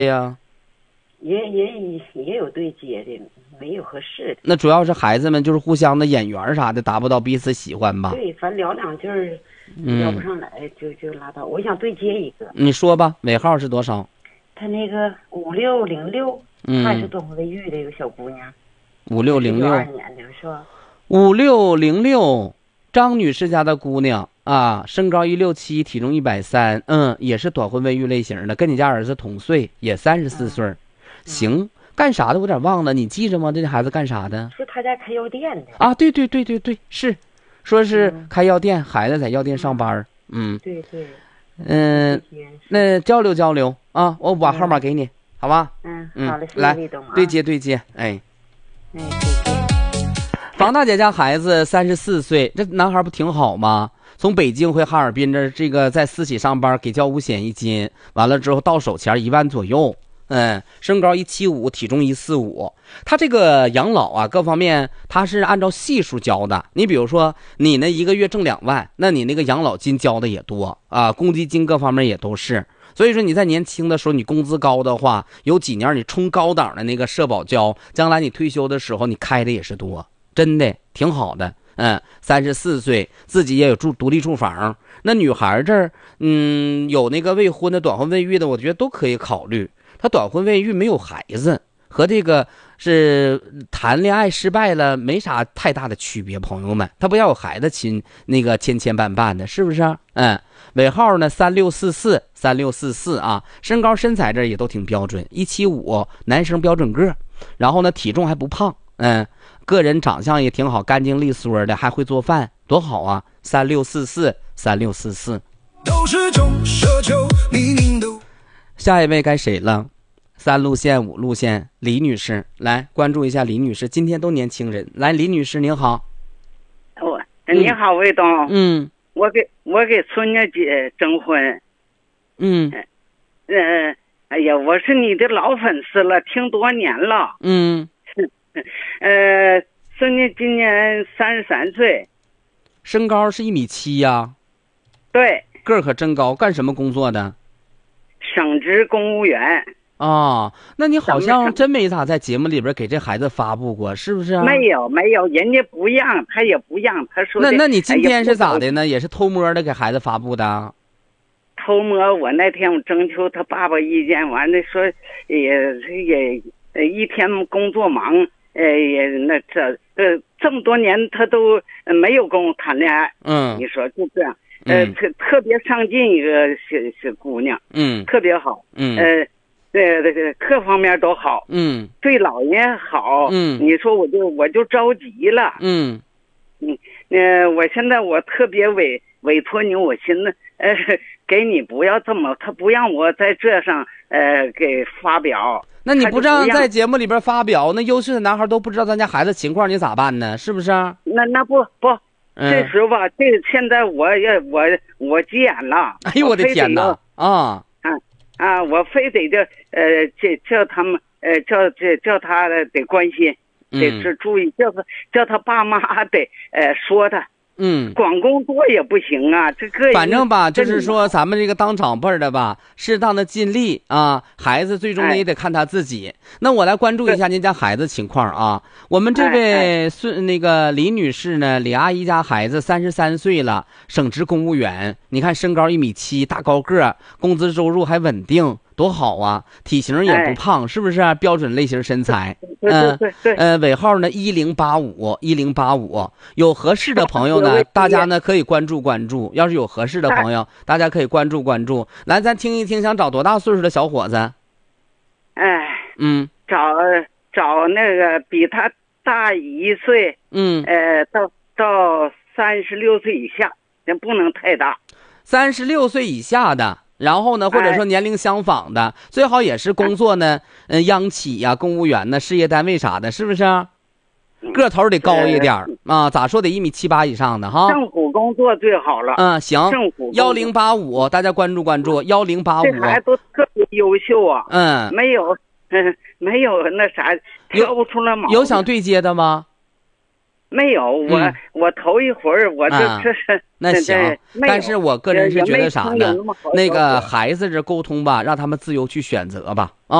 呀？ 也有对接的，没有合适的。 那主要是孩子们就是互相的眼缘啥的达不到彼此喜欢吧？ 对，反正聊两句聊不上来，就拉倒。我想对接一个。 你说吧，尾号是多少？ 他那个5606，她也是短婚未育的一个小姑娘。 5606 年的是吧 ？5606，张女士家的姑娘啊，身高167，体重130，也是短婚未育类型的，跟你家儿子同岁，也34岁。行，干啥的我有点忘了，你记着吗？这孩子干啥的？ 说他家开药店的啊，对，是，说是开药店，孩子在药店上班。 对， 那交流啊，我把号码给你，好吧？ 好嘞， 来对接，哎，房大姐家孩子34岁，这男孩不挺好吗？从北京回哈尔滨这个在私企上班，给交五险一金，完了之后到手钱1万左右。身高175，体重145。他这个养老啊，各方面他是按照系数交的。你比如说，你呢1个月挣2万，那你那个养老金交的也多啊，公积金各方面也都是。所以说你在年轻的时候，你工资高的话，有几年你冲高档的那个社保交，将来你退休的时候你开的也是多，真的挺好的。34岁，自己也有独立住房。那女孩这儿，有那个未婚的、短婚未育的，我觉得都可以考虑。他短婚未育没有孩子，和这个是谈恋爱失败了没啥太大的区别，朋友们，他不要有孩子牵绊绊的，是不是？尾号呢3644啊，身高身材这也都挺标准，175，男生标准个，然后呢体重还不胖，个人长相也挺好，干净利索的，还会做饭，多好啊！3644都是种奢求，明明都。下一位该谁了？3路线5路线，李女士，来关注一下李女士，今天都年轻人。来，李女士您好。 你好，魏东。我给孙女姐征婚。哎呀，我是你的老粉丝了，听多年了。孙女今年33岁， 身高是1.7米呀。 对， 个儿可真高，干什么工作的？ 省直公务员。 那你好像真没咋在节目里边给这孩子发布过，是不是啊？ 没有，人家不让，他也不让，他说那你今天是咋的呢？也是偷摸的给孩子发布的？ 偷摸，我那天我征求他爸爸意见，完了说也一天工作忙，这么多年他都没有跟我谈恋爱。你说就这样。特别上进一个小姑娘，特别好，各方面都好，对老人好，你说我就着急了，我现在我特别委托你，我寻思给你不要这么，他不让我在这上给发表， 那你不让在节目里边发表，那优秀的男孩都不知道咱家孩子情况，你咋办呢？是不是？ 那不。这时候吧，现在我急眼了。 哎呦我的天哪！ 我非得叫他们叫他得关心，得注意，叫他爸妈得说他。光工作也不行啊，这个反正吧，就是说咱们这个当长辈的吧，适当的尽力啊，孩子最终呢也得看他自己。那我来关注一下您家孩子情况啊。我们这位那个李女士呢，李阿姨家孩子33岁了，省直公务员，你看身高1.7米，大高个，工资收入还稳定，多好啊！体型也不胖，是不是标准类型身材？尾号呢1085，有合适的朋友呢，大家呢可以关注。要是有合适的朋友，大家可以关注。来，咱听一听，想找多大岁数的小伙子？ 找那个比他大1岁，到36岁以下，人不能太大。 36岁以下的。然后呢，或者说年龄相仿的，最好也是工作呢，央企呀、公务员呢、事业单位啥的，是不是？个头得高一点啊，咋说得1.78米以上的哈。 政府工作最好了。 行，1085，大家关注1085。 这孩子都特别优秀啊。没有那啥，挑不出来毛病。 有想对接的吗？ 没有，我头一会儿我这是那行，但是我个人是觉得啥呢？那个孩子这沟通吧，让他们自由去选择吧，啊。